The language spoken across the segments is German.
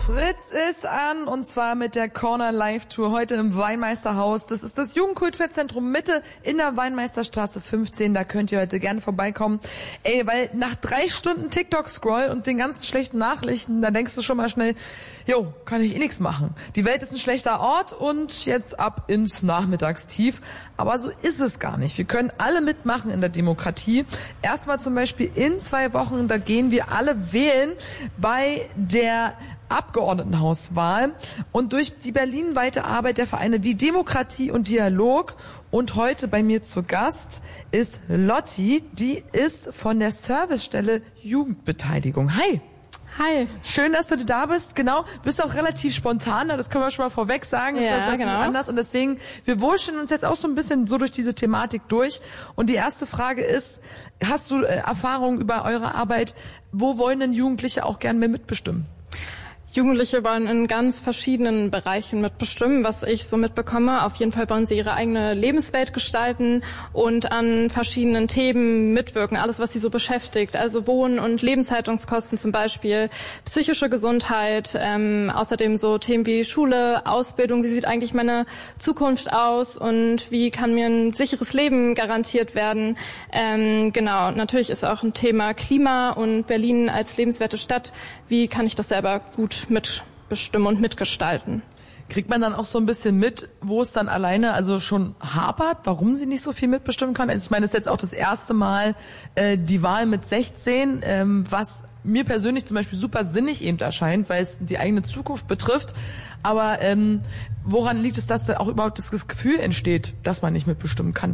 Fritz ist an, und zwar mit der Corner Live Tour heute im Weinmeisterhaus. Das ist das Jugendkulturzentrum Mitte in der Weinmeisterstraße 15. Da könnt ihr heute gerne vorbeikommen. Ey, weil nach 3 Stunden TikTok-Scroll und den ganzen schlechten Nachrichten, da denkst du schon mal schnell, jo, kann ich eh nichts machen. Die Welt ist ein schlechter Ort und jetzt ab ins Nachmittagstief. Aber so ist es gar nicht. Wir können alle mitmachen in der Demokratie. Erstmal zum Beispiel in 2 Wochen, da gehen wir alle wählen bei der Abgeordnetenhauswahl und durch die berlinweite Arbeit der Vereine wie Demokratie und Dialog. Und heute bei mir zu Gast ist Lotti, die ist von der Servicestelle Jugendbeteiligung. Hi. Hi. Schön, dass du da bist. Genau, bist auch relativ spontan, das können wir schon mal vorweg sagen. Ja, das ist genau. anders und deswegen, wir wurschteln uns jetzt auch so ein bisschen so durch diese Thematik durch. Und die erste Frage ist, hast du Erfahrungen über eure Arbeit? Wo wollen denn Jugendliche auch gern mehr mitbestimmen? Jugendliche wollen in ganz verschiedenen Bereichen mitbestimmen, was ich so mitbekomme. Auf jeden Fall wollen sie ihre eigene Lebenswelt gestalten und an verschiedenen Themen mitwirken. Alles, was sie so beschäftigt. Also Wohn- und Lebenshaltungskosten zum Beispiel, psychische Gesundheit, außerdem so Themen wie Schule, Ausbildung. Wie sieht eigentlich meine Zukunft aus und wie kann mir ein sicheres Leben garantiert werden? Genau, natürlich ist auch ein Thema Klima und Berlin als lebenswerte Stadt. Wie kann ich das selber gut mitbestimmen und mitgestalten? Kriegt man dann auch so ein bisschen mit, wo es dann alleine also schon hapert, warum sie nicht so viel mitbestimmen kann? Also ich meine, es ist jetzt auch das erste Mal die Wahl mit 16, was mir persönlich zum Beispiel super sinnig eben erscheint, weil es die eigene Zukunft betrifft. Aber woran liegt es, dass da auch überhaupt das Gefühl entsteht, dass man nicht mitbestimmen kann?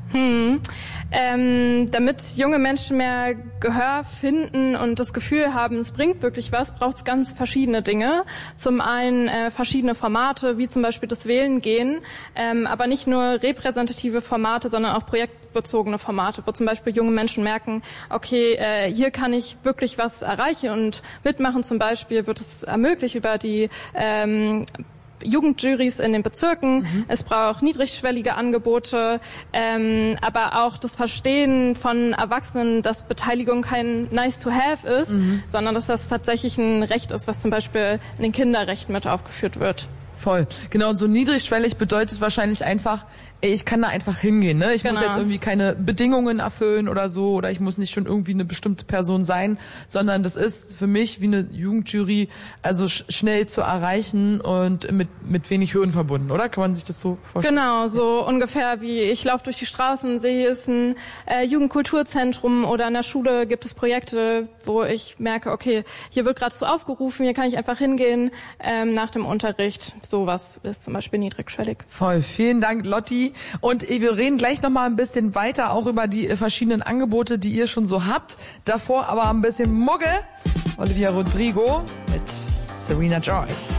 Damit junge Menschen mehr Gehör finden und das Gefühl haben, es bringt wirklich was, braucht es ganz verschiedene Dinge. Zum einen verschiedene Formate, wie zum Beispiel das Wählen gehen, aber nicht nur repräsentative Formate, sondern auch projektbezogene Formate, wo zum Beispiel junge Menschen merken, okay, hier kann ich wirklich was erreichen und mitmachen. Zum Beispiel wird es ermöglicht über die Jugendjurys in den Bezirken. Es braucht niedrigschwellige Angebote, aber auch das Verstehen von Erwachsenen, dass Beteiligung kein Nice-to-have ist, sondern dass das tatsächlich ein Recht ist, was zum Beispiel in den Kinderrechten mit aufgeführt wird. Voll. Genau, und so niedrigschwellig bedeutet wahrscheinlich einfach, ich kann da einfach hingehen, ne? Ich muss jetzt irgendwie keine Bedingungen erfüllen oder so, oder ich muss nicht schon irgendwie eine bestimmte Person sein, sondern das ist für mich wie eine Jugendjury, also schnell zu erreichen und mit wenig Hürden verbunden, oder? Kann man sich das so vorstellen? Genau, so ungefähr wie ich laufe durch die Straßen, sehe, hier ist ein Jugendkulturzentrum oder in der Schule gibt es Projekte, wo ich merke, okay, hier wird gerade so aufgerufen, hier kann ich einfach hingehen nach dem Unterricht. Sowas ist zum Beispiel niedrigschwellig. Voll, vielen Dank, Lotti. Und wir reden gleich noch mal ein bisschen weiter auch über die verschiedenen Angebote, die ihr schon so habt. Davor aber ein bisschen Mugge. Olivia Rodrigo mit Serena Joy.